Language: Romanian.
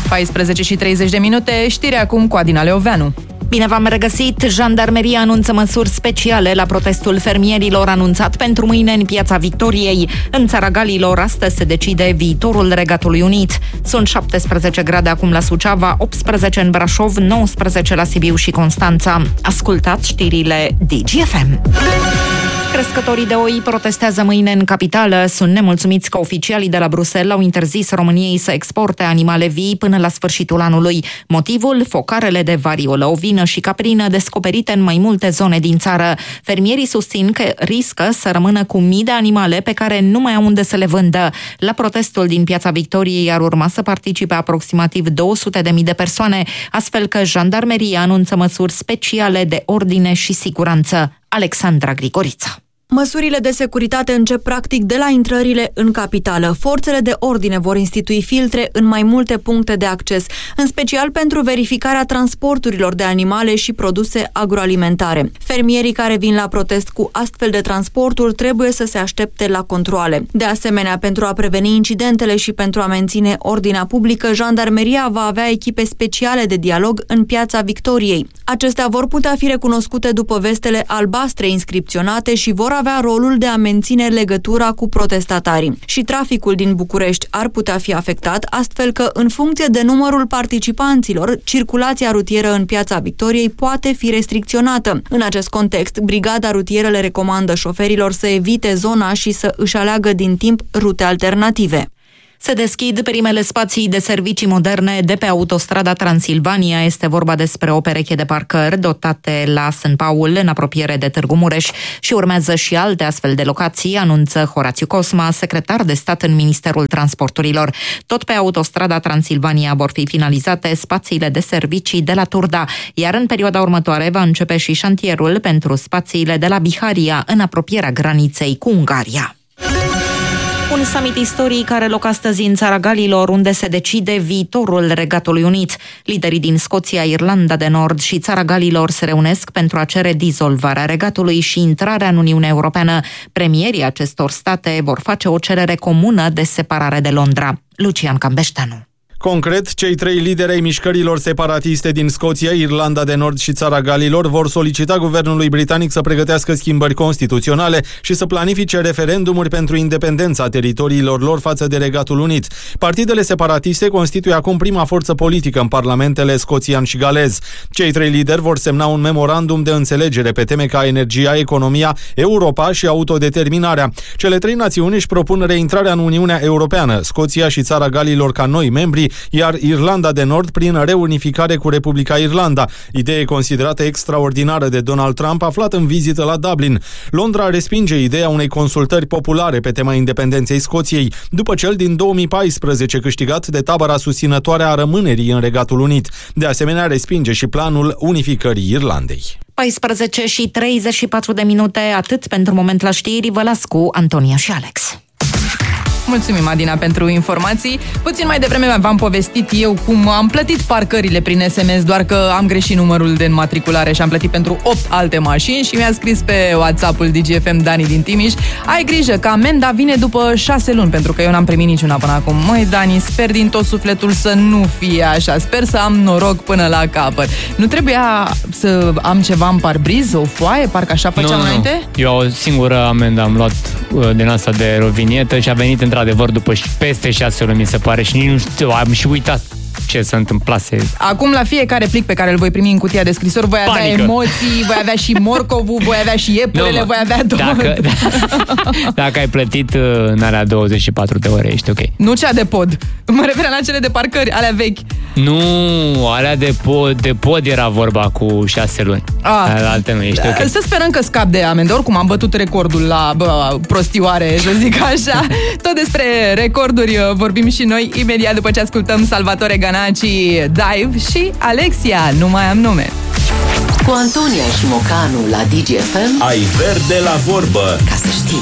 14:30, știri acum cu Adina Leoveanu. Bine v-am regăsit! Jandarmeria anunță măsuri speciale la protestul fermierilor anunțat pentru mâine în Piața Victoriei. În Țara Galilor, astăzi se decide viitorul Regatului Unit. Sunt 17 grade acum la Suceava, 18 în Brașov, 19 la Sibiu și Constanța. Ascultați știrile DGFM. Crescătorii de oi protestează mâine în capitală. Sunt nemulțumiți că oficialii de la Bruxelles au interzis României să exporte animale vii până la sfârșitul anului. Motivul? Focarele de variolă ovină și caprină descoperite în mai multe zone din țară. Fermierii susțin că riscă să rămână cu mii de animale pe care nu mai au unde să le vândă. La protestul din Piața Victoriei ar urma să participe aproximativ 200.000 de persoane, astfel că Jandarmeria anunță măsuri speciale de ordine și siguranță. Alexandra Grigorița. Măsurile de securitate încep practic de la intrările în capitală. Forțele de ordine vor institui filtre în mai multe puncte de acces, în special pentru verificarea transporturilor de animale și produse agroalimentare. Fermierii care vin la protest cu astfel de transporturi trebuie să se aștepte la controale. De asemenea, pentru a preveni incidentele și pentru a menține ordinea publică, Jandarmeria va avea echipe speciale de dialog în Piața Victoriei. Acestea vor putea fi recunoscute după vestele albastre inscripționate și vor avea rolul de a menține legătura cu protestatarii. Și traficul din București ar putea fi afectat, astfel că, în funcție de numărul participanților, circulația rutieră în Piața Victoriei poate fi restricționată. În acest context, Brigada Rutieră le recomandă șoferilor să evite zona și să își aleagă din timp rute alternative. Se deschid primele spații de servicii moderne de pe autostrada Transilvania. Este vorba despre o pereche de parcări dotate la St. Paul, în apropiere de Târgu Mureș, și urmează și alte astfel de locații, anunță Horațiu Cosma, secretar de stat în Ministerul Transporturilor. Tot pe autostrada Transilvania vor fi finalizate spațiile de servicii de la Turda, iar în perioada următoare va începe și șantierul pentru spațiile de la Biharia, în apropierea graniței cu Ungaria. Un summit istoric are loc astăzi în Țara Galilor, unde se decide viitorul Regatului Unit. Liderii din Scoția, Irlanda de Nord și Țara Galilor se reunesc pentru a cere dizolvarea regatului și intrarea în Uniunea Europeană. Premierii acestor state vor face o cerere comună de separare de Londra. Lucian Cambeșteanu. Concret, cei trei lideri ai mișcărilor separatiste din Scoția, Irlanda de Nord și Țara Galilor vor solicita guvernului britanic să pregătească schimbări constituționale și să planifice referendumuri pentru independența teritoriilor lor față de Regatul Unit. Partidele separatiste constituie acum prima forță politică în parlamentele scoțian și galez. Cei trei lideri vor semna un memorandum de înțelegere pe teme ca energia, economia, Europa și autodeterminarea. Cele trei națiuni își propun reintrarea în Uniunea Europeană, Scoția și Țara Galilor ca noi membri, iar Irlanda de Nord prin reunificare cu Republica Irlanda, idee considerată extraordinară de Donald Trump, aflat în vizită la Dublin. Londra respinge ideea unei consultări populare pe tema independenței Scoției, după cel din 2014 câștigat de tabăra susținătoare a rămânerii în Regatul Unit. De asemenea, respinge și planul unificării Irlandei. 14:34, atât pentru moment la știri. Vă las cu Antonia și Alex. Mulțumim, Adina, pentru informații. Puțin mai devreme v-am povestit eu cum am plătit parcările prin SMS, doar că am greșit numărul de înmatriculare și am plătit pentru 8 alte mașini și mi-a scris pe WhatsApp-ul DGFM Dani din Timiș: ai grijă că amenda vine după 6 luni, pentru că eu n-am primit niciuna până acum. Măi, Dani, sper din tot sufletul să nu fie așa. Sper să am noroc până la capăt. Nu trebuia să am ceva în parbriz, o foaie, parcă așa făceam înainte? Eu o singură amendă am luat din asta de rovinietă și a venit într-adevăr după peste 6 luni, mi se pare, și nici nu știu, am și uitat ce se întâmplase. Acum, la fiecare plic pe care îl voi primi în cutia de scrisori, voi avea emoții, voi avea și morcovul, voi avea și iepurele, voi avea Dacă ai plătit în alea 24 de ore, ești ok. Nu cea de pod. Mă refer la cele de parcări, alea vechi. Nu, alea de pod era vorba cu 6 luni. La alte nu, ești ok. Să sperăm că scap de amendă. Oricum am bătut recordul la prostioare, să zic așa. Tot despre recorduri vorbim și noi imediat după ce ascultăm Salvatore Ganaci, Dive și Alexia, Nu mai am nume. Cu Antonia și Mocanu la DGFM ai verde la vorbă, ca să știi.